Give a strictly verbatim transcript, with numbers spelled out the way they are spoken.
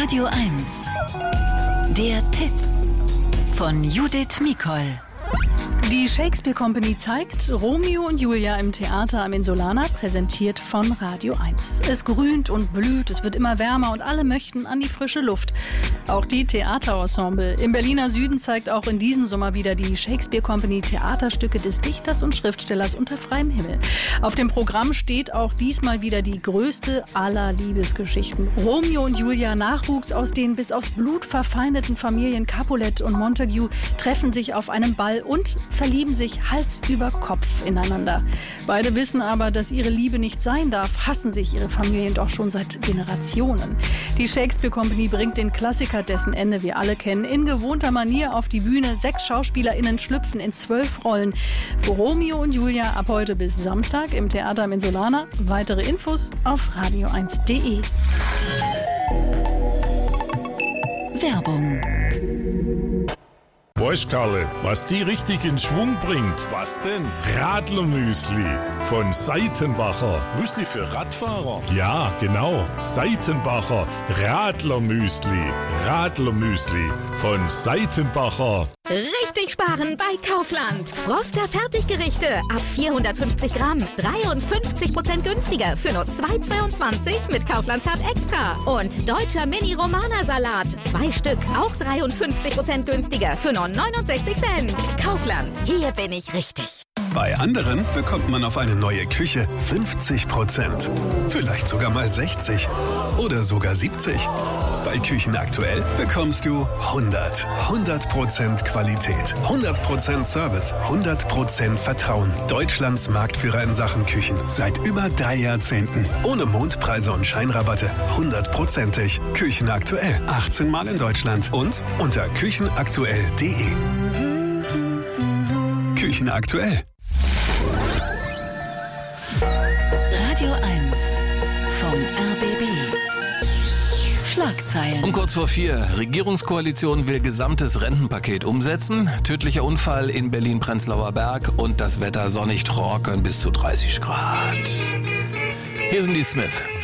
Radio eins. Der Tipp von Judith Mikol. Die Shakespeare Company zeigt Romeo und Julia im Theater am Insulaner, präsentiert von Radio eins. Es grünt und blüht, es wird immer wärmer und alle möchten an die frische Luft. Auch die Theaterensemble im Berliner Süden zeigt auch in diesem Sommer wieder die Shakespeare Company Theaterstücke des Dichters und Schriftstellers unter freiem Himmel. Auf dem Programm steht auch diesmal wieder die größte aller Liebesgeschichten. Romeo und Julia, Nachwuchs aus den bis aufs Blut verfeindeten Familien Capulet und Montague, treffen sich auf einem Ball und verlieben sich Hals über Kopf ineinander. Beide wissen aber, dass ihre Liebe nicht sein darf, hassen sich ihre Familien doch schon seit Generationen. Die Shakespeare Company bringt den Klassiker, dessen Ende wir alle kennen, in gewohnter Manier auf die Bühne. Sechs SchauspielerInnen schlüpfen in zwölf Rollen. Romeo und Julia ab heute bis Samstag im Theater am Insulaner. Weitere Infos auf radio eins punkt de. Werbung. Weißt, Karle, was die richtig in Schwung bringt? Was denn? Radlermüsli von Seitenbacher. Müsli für Radfahrer? Ja, genau. Seitenbacher Radlermüsli. Radlermüsli von Seitenbacher. Richtig sparen bei Kaufland. Froster Fertiggerichte ab vierhundertfünfzig Gramm. dreiundfünfzig Prozent günstiger für nur zwei Euro zweiundzwanzig mit Kaufland Card Extra. Und deutscher Mini-Romana-Salat. Zwei Stück, auch dreiundfünfzig Prozent günstiger für nur neunundsechzig Cent. Kaufland, hier bin ich richtig. Bei anderen bekommt man auf eine neue Küche fünfzig Prozent. Vielleicht sogar mal sechzig oder sogar siebzig. Bei Küchen aktuell bekommst du hundert. hundert Prozent Qualität, hundert Prozent Service, hundert Prozent Vertrauen. Deutschlands Marktführer in Sachen Küchen seit über drei Jahrzehnten. Ohne Mondpreise und Scheinrabatte. hundertprozentig. Küchen aktuell. achtzehn Mal in Deutschland und unter küchenaktuell punkt de. Küchen aktuell. Radio eins vom R B B. Schlagzeilen. Um kurz vor vier. Regierungskoalition will gesamtes Rentenpaket umsetzen. Tödlicher Unfall in Berlin-Prenzlauer Berg und das Wetter sonnig trocken bis zu dreißig Grad. Hier sind die Smith.